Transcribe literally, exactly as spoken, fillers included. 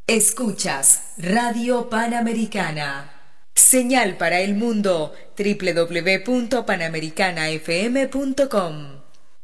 Escuchas Radio Panamericana. Señal para el mundo, doble u doble u doble u punto panamericana f m punto com.